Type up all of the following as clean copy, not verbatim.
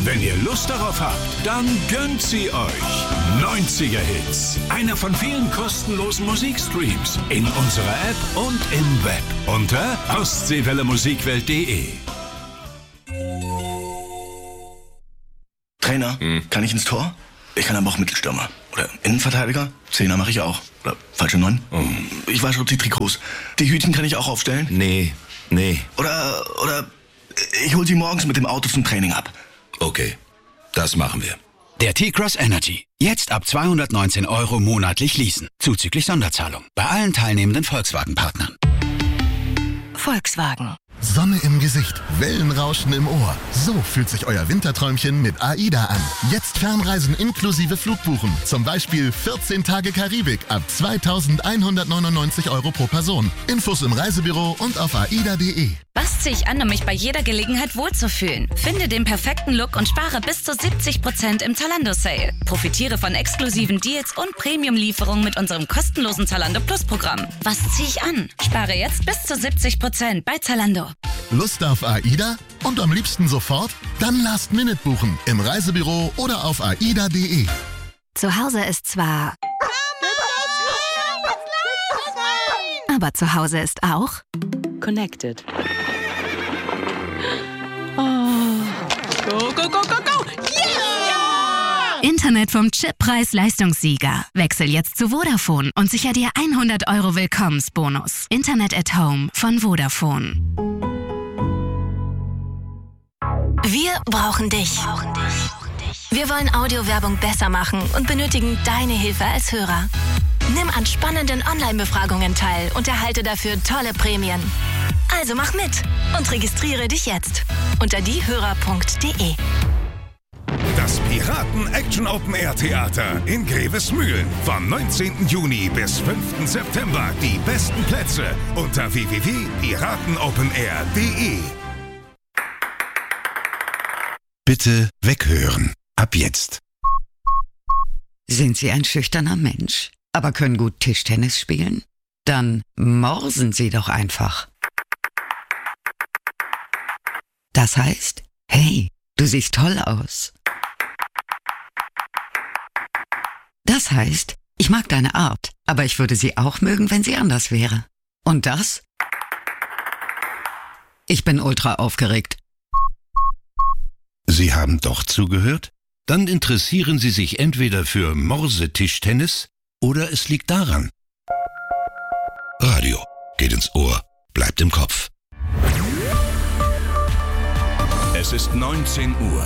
Wenn ihr Lust darauf habt, dann gönnt sie euch. 90er Hits. Einer von vielen kostenlosen Musikstreams in unserer App und im Web unter ostseewellemusikwelt.de. Trainer, kann ich ins Tor? Ich kann aber auch Mittelstürmer. Oder Innenverteidiger? Zehner mache ich auch. Oder falsche 9? Ich wasche die Trikots. Die Hütchen kann ich auch aufstellen? Nee. Oder ich hol sie morgens mit dem Auto zum Training ab. Okay, das machen wir. Der T-Cross Energy. Jetzt ab 219 € monatlich leasen. Zuzüglich Sonderzahlung. Bei allen teilnehmenden Volkswagen-Partnern. Volkswagen. Sonne im Gesicht, Wellenrauschen im Ohr. So fühlt sich euer Winterträumchen mit AIDA an. Jetzt Fernreisen inklusive Flugbuchen. Zum Beispiel 14 Tage Karibik ab 2.199 € pro Person. Infos im Reisebüro und auf aida.de. Was ziehe ich an, um mich bei jeder Gelegenheit wohlzufühlen? Finde den perfekten Look und spare bis zu 70% im Zalando-Sale. Profitiere von exklusiven Deals und Premium-Lieferungen mit unserem kostenlosen Zalando Plus-Programm. Was ziehe ich an? Spare jetzt bis zu 70% bei Zalando. Lust auf AIDA? Und am liebsten sofort? Dann Last Minute buchen im Reisebüro oder auf aida.de. Zu Hause ist zwar... Aber zu Hause ist auch... Connected. Oh. Go, go, go, go, go! Yeah! Internet vom Chippreis-Leistungssieger. Wechsel jetzt zu Vodafone und sicher dir 100 € Willkommensbonus. Internet at Home von Vodafone. Wir brauchen dich. Wir wollen Audiowerbung besser machen und benötigen deine Hilfe als Hörer. Nimm an spannenden Online-Befragungen teil und erhalte dafür tolle Prämien. Also mach mit und registriere dich jetzt unter diehörer.de. Das Piraten-Action-Open-Air-Theater in Grevesmühlen. Vom 19. Juni bis 5. September. Die besten Plätze unter www.piratenopenair.de. Bitte weghören. Ab jetzt. Sind Sie ein schüchterner Mensch, aber können gut Tischtennis spielen? Dann morsen Sie doch einfach. Das heißt, hey, du siehst toll aus. Das heißt, ich mag deine Art, aber ich würde sie auch mögen, wenn sie anders wäre. Und das? Ich bin ultra aufgeregt. Sie haben doch zugehört? Dann interessieren Sie sich entweder für Morsetischtennis oder es liegt daran. Radio geht ins Ohr, bleibt im Kopf. Es ist 19 Uhr.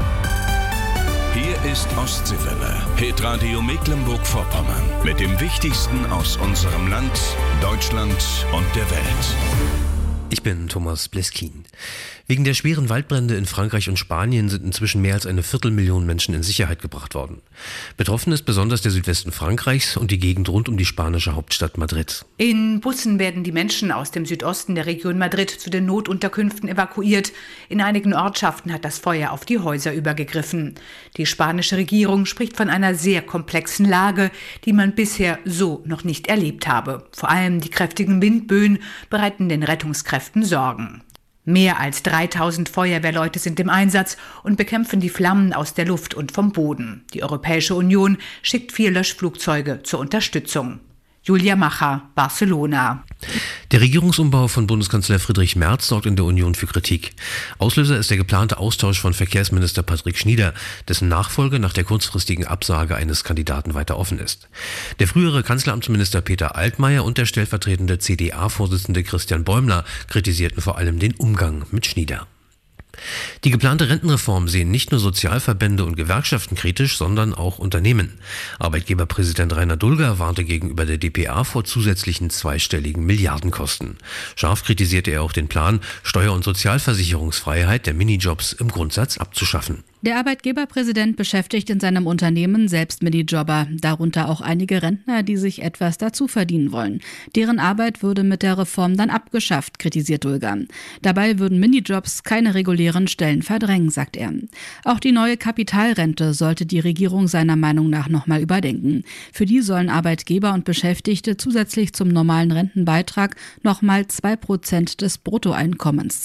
Hier ist Ostseewelle, Hitradio Mecklenburg-Vorpommern. Mit dem Wichtigsten aus unserem Land, Deutschland und der Welt. Ich bin Thomas Bleskin. Wegen der schweren Waldbrände in Frankreich und Spanien sind inzwischen mehr als 250.000 Menschen in Sicherheit gebracht worden. Betroffen ist besonders der Südwesten Frankreichs und die Gegend rund um die spanische Hauptstadt Madrid. In Bussen werden die Menschen aus dem Südosten der Region Madrid zu den Notunterkünften evakuiert. In einigen Ortschaften hat das Feuer auf die Häuser übergegriffen. Die spanische Regierung spricht von einer sehr komplexen Lage, die man bisher so noch nicht erlebt habe. Vor allem die kräftigen Windböen bereiten den Rettungskräften Sorgen. Mehr als 3000 Feuerwehrleute sind im Einsatz und bekämpfen die Flammen aus der Luft und vom Boden. Die Europäische Union schickt 4 Löschflugzeuge zur Unterstützung. Julia Macher, Barcelona. Der Regierungsumbau von Bundeskanzler Friedrich Merz sorgt in der Union für Kritik. Auslöser ist der geplante Austausch von Verkehrsminister Patrick Schnieder, dessen Nachfolge nach der kurzfristigen Absage eines Kandidaten weiter offen ist. Der frühere Kanzleramtsminister Peter Altmaier und der stellvertretende CDA-Vorsitzende Christian Bäumler kritisierten vor allem den Umgang mit Schnieder. Die geplante Rentenreform sehen nicht nur Sozialverbände und Gewerkschaften kritisch, sondern auch Unternehmen. Arbeitgeberpräsident Rainer Dulger warnte gegenüber der dpa vor zusätzlichen zweistelligen Milliardenkosten. Scharf kritisierte er auch den Plan, Steuer- und Sozialversicherungsfreiheit der Minijobs im Grundsatz abzuschaffen. Der Arbeitgeberpräsident beschäftigt in seinem Unternehmen selbst Minijobber, darunter auch einige Rentner, die sich etwas dazu verdienen wollen. Deren Arbeit würde mit der Reform dann abgeschafft, kritisiert Dulger. Dabei würden Minijobs keine regulären Stellen verdrängen, sagt er. Auch die neue Kapitalrente sollte die Regierung seiner Meinung nach nochmal überdenken. Für die sollen Arbeitgeber und Beschäftigte zusätzlich zum normalen Rentenbeitrag nochmal 2% des Bruttoeinkommens zahlen.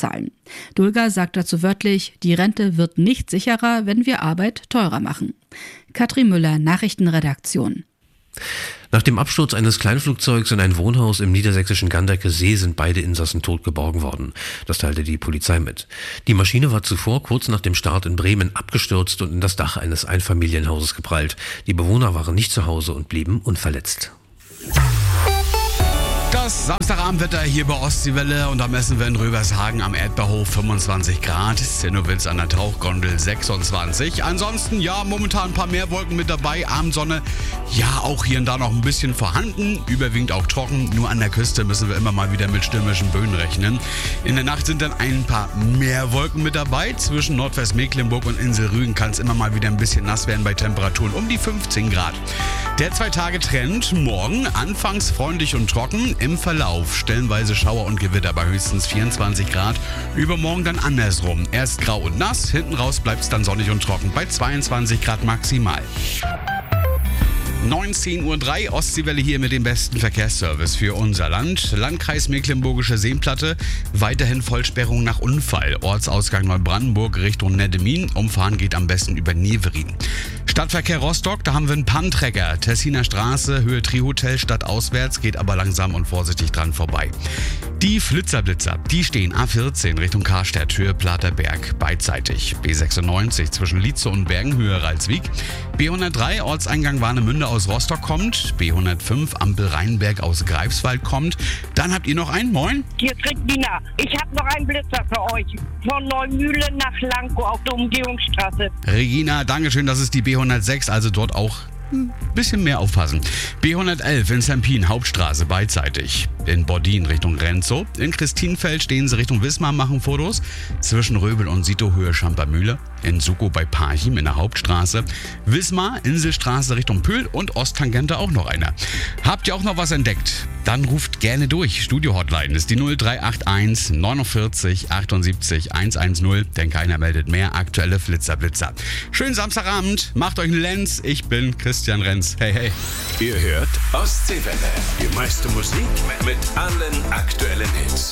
Dulger sagt dazu wörtlich, die Rente wird nicht sicherer, wenn wir Arbeit teurer machen. Katrin Müller, Nachrichtenredaktion. Nach dem Absturz eines Kleinflugzeugs in ein Wohnhaus im niedersächsischen Ganderker See sind beide Insassen tot geborgen worden. Das teilte die Polizei mit. Die Maschine war zuvor kurz nach dem Start in Bremen abgestürzt und in das Dach eines Einfamilienhauses geprallt. Die Bewohner waren nicht zu Hause und blieben unverletzt. Das Samstagabendwetter hier bei Ostseewelle und am Essen wir in Röbershagen am Erdbeerhof 25 Grad, Zinnowitz an der Tauchgondel 26. Ansonsten ja, momentan ein paar mehr Wolken mit dabei, Abendsonne, ja auch hier und da noch ein bisschen vorhanden, überwiegend auch trocken, nur an der Küste müssen wir immer mal wieder mit stürmischen Böen rechnen. In der Nacht sind dann ein paar mehr Wolken mit dabei, zwischen Nordwestmecklenburg und Insel Rügen kann es immer mal wieder ein bisschen nass werden bei Temperaturen um die 15 Grad. Der 2-Tage-Trend, morgen anfangs freundlich und trocken, im Verlauf stellenweise Schauer und Gewitter bei höchstens 24 Grad. Übermorgen dann andersrum. Erst grau und nass, hinten raus bleibt es dann sonnig und trocken bei 22 Grad maximal. 19:03 Uhr, Ostseewelle hier mit dem besten Verkehrsservice für unser Land. Landkreis Mecklenburgische Seenplatte, weiterhin Vollsperrung nach Unfall. Ortsausgang Neubrandenburg Richtung Neddemin. Umfahren geht am besten über Nieverin. Stadtverkehr Rostock, da haben wir einen Panntrecker. Tessiner Straße, Höhe Trihotel, stadtauswärts, geht aber langsam und vorsichtig dran vorbei. Die Flitzerblitzer, die stehen A14 Richtung Karstadt, Höhe Platerberg, beidseitig. B96 zwischen Lietze und Bergen, Höhe Ralswiek. B103 Ortseingang Warnemünde aus Rostock kommt. B105 Ampel Rheinberg aus Greifswald kommt. Dann habt ihr noch einen, moin? Hier ist Regina. Ich habe noch einen Blitzer für euch. Von Neumühle nach Lankow auf der Umgehungsstraße. Regina, dankeschön, das ist die B106, also dort auch ein bisschen mehr aufpassen. B111 in Sempin, Hauptstraße, beidseitig. In Bordin Richtung Renzow. In Christinfeld stehen sie Richtung Wismar, machen Fotos. Zwischen Röbel und Sito, Höhe Schampermühle. In Sukow bei Parchim in der Hauptstraße. Wismar, Inselstraße Richtung Pöhl und Osttangente auch noch einer. Habt ihr auch noch was entdeckt? Dann ruft gerne durch. Studio-Hotline ist die 0381 49 78 110, denn keiner meldet mehr. Aktuelle Flitzer. Schönen Samstagabend, macht euch einen Lenz. Ich bin Christian Renz. Hey, hey. Ihr hört Ostseewelle. Die meiste Musik mit allen aktuellen Hits.